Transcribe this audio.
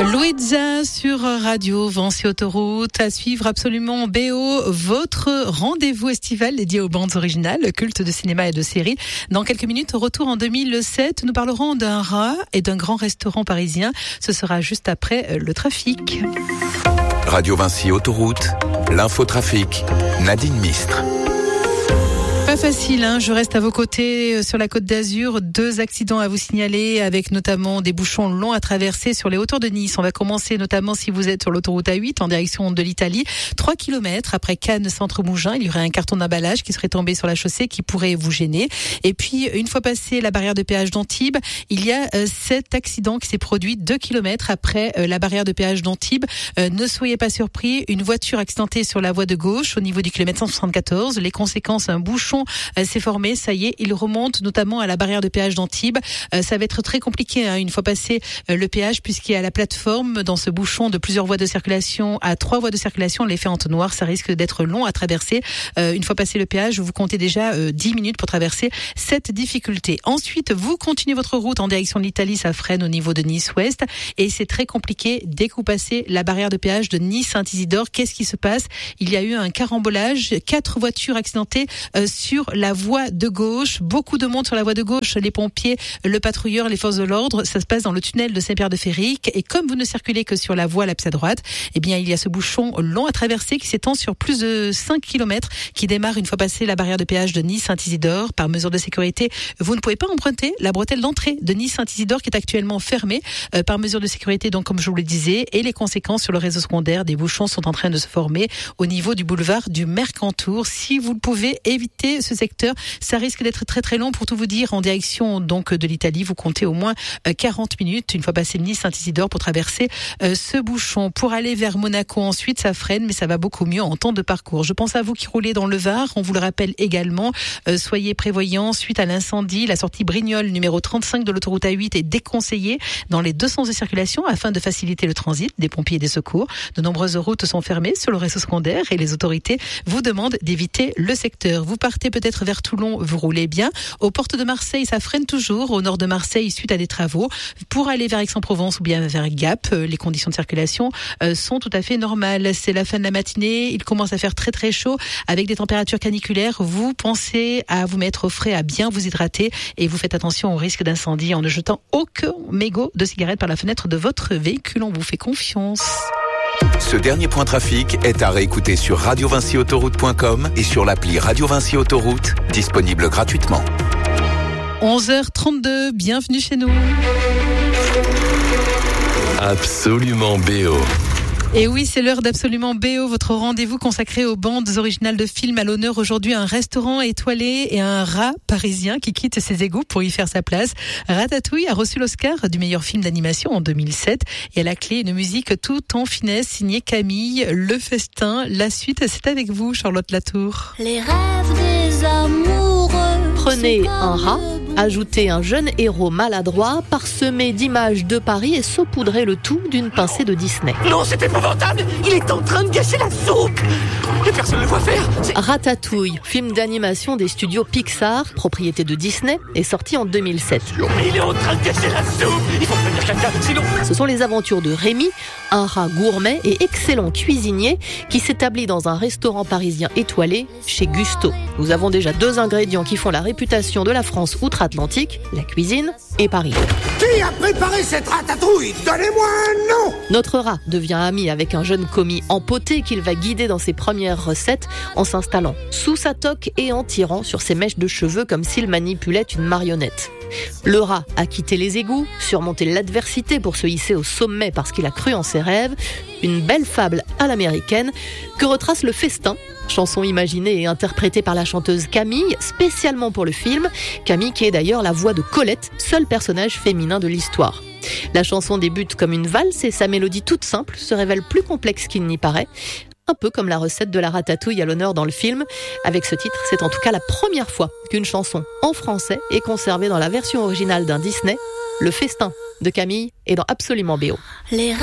Louisa sur Radio Vinci Autoroute. À suivre absolument BO, votre rendez-vous estival dédié aux bandes originales, cultes de cinéma et de séries. Dans quelques minutes, au retour en 2007, nous parlerons d'un rat et d'un grand restaurant parisien. Ce sera juste après le trafic. Radio Vinci Autoroute, l'infotrafic, Nadine Mistre. Pas facile, je reste à vos côtés sur la Côte d'Azur. 2 accidents à vous signaler avec notamment des bouchons longs à traverser sur les hauteurs de Nice. On va commencer notamment si vous êtes sur l'autoroute A8 en direction de l'Italie. 3 km après Cannes Centre-Mougins, il y aurait un carton d'emballage qui serait tombé sur la chaussée qui pourrait vous gêner. Et puis une fois passé la barrière de péage d'Antibes, il y a cet accident qui s'est produit 2 km après la barrière de péage d'Antibes. Ne soyez pas surpris, une voiture accidentée sur la voie de gauche au niveau du kilomètre 174. Les conséquences, un bouchon s'est formé, ça y est, il remonte notamment à la barrière de péage d'Antibes. Ça va être très compliqué une fois passé le péage, puisqu'il y a la plateforme dans ce bouchon de plusieurs voies de circulation à 3 voies de circulation, l'effet entonnoir, ça risque d'être long à traverser. Une fois passé le péage, vous comptez déjà 10 minutes pour traverser cette difficulté. Ensuite, vous continuez votre route en direction de l'Italie, ça freine au niveau de Nice-Ouest et c'est très compliqué dès que vous passez la barrière de péage de Nice-Saint-Isidore. Qu'est-ce qui se passe? Il y a eu un carambolage, 4 voitures accidentées sur la voie de gauche, beaucoup de monde sur la voie de gauche, les pompiers, le patrouilleur, les forces de l'ordre. Ça se passe dans le tunnel de Saint-Pierre-de-Féric et comme vous ne circulez que sur la voie la plus à droite, eh bien il y a ce bouchon long à traverser qui s'étend sur plus de 5 km qui démarre une fois passé la barrière de péage de Nice-Saint-Isidore. Par mesure de sécurité, vous ne pouvez pas emprunter la bretelle d'entrée de Nice-Saint-Isidore qui est actuellement fermée par mesure de sécurité, donc comme je vous le disais, et les conséquences sur le réseau secondaire, des bouchons sont en train de se former au niveau du boulevard du Mercantour. Si vous le pouvez, éviter ce secteur, ça risque d'être très très long. Pour tout vous dire, en direction donc de l'Italie, vous comptez au moins 40 minutes une fois passé Nice-Saint-Isidore pour traverser ce bouchon. Pour aller vers Monaco ensuite, ça freine, mais ça va beaucoup mieux en temps de parcours. Je pense à vous qui roulez dans le Var, on vous le rappelle également, soyez prévoyants suite à l'incendie. La sortie Brignoles numéro 35 de l'autoroute A8 est déconseillée dans les 2 sens de circulation afin de faciliter le transit des pompiers et des secours. De nombreuses routes sont fermées sur le réseau secondaire et les autorités vous demandent d'éviter le secteur. Vous partez peut-être vers Toulon, vous roulez bien. Aux portes de Marseille, ça freine toujours. Au nord de Marseille, suite à des travaux. Pour aller vers Aix-en-Provence ou bien vers Gap, les conditions de circulation sont tout à fait normales. C'est la fin de la matinée. Il commence à faire très très chaud avec des températures caniculaires. Vous pensez à vous mettre au frais, à bien vous hydrater et vous faites attention au risque d'incendie en ne jetant aucun mégot de cigarette par la fenêtre de votre véhicule. On vous fait confiance. Ce dernier point trafic est à réécouter sur radiovinciautoroute.com et sur l'appli Radio Vinci Autoroute, disponible gratuitement. 11h32, bienvenue chez nous. Absolument BO. Et oui, c'est l'heure d'Absolument BO, votre rendez-vous consacré aux bandes originales de films. À l'honneur aujourd'hui, un restaurant étoilé et un rat parisien qui quitte ses égouts pour y faire sa place. Ratatouille a reçu l'Oscar du meilleur film d'animation en 2007 et à la clé une musique tout en finesse signée Camille. Le festin, la suite, c'est avec vous, Charlotte Latour. Les rêves des amoureux. Prenez un rat, ajoutez un jeune héros maladroit, parsemé d'images de Paris et saupoudrez le tout d'une pincée de Disney. Non, c'est épouvantable! Il est en train de gâcher la soupe! Et personne ne le voit faire! Ratatouille, film d'animation des studios Pixar, propriété de Disney, est sorti en 2007. Mais il est en train de gâcher la soupe! Il faut prévenir quelqu'un, sinon... Ce sont les aventures de Rémi, un rat gourmet et excellent cuisinier qui s'établit dans un restaurant parisien étoilé chez Gusto. Nous avons déjà 2 ingrédients qui font la réputation de la France outre-Atlantique, la cuisine et Paris. Qui a préparé cette ratatouille? Donnez-moi un nom! Notre rat devient ami avec un jeune commis empoté qu'il va guider dans ses premières recettes en s'installant sous sa toque et en tirant sur ses mèches de cheveux comme s'il manipulait une marionnette. Le rat a quitté les égouts, surmonté l'adversité pour se hisser au sommet parce qu'il a cru en ses rêves. Une belle fable à l'américaine que retrace Le Festin, chanson imaginée et interprétée par la chanteuse Camille, spécialement pour le film. Camille qui est d'ailleurs la voix de Colette, seul personnage féminin de l'histoire. La chanson débute comme une valse et sa mélodie toute simple se révèle plus complexe qu'il n'y paraît. Un peu comme la recette de la ratatouille à l'honneur dans le film. Avec ce titre, c'est en tout cas la première fois qu'une chanson en français est conservée dans la version originale d'un Disney. Le Festin de Camille est dans Absolument BO.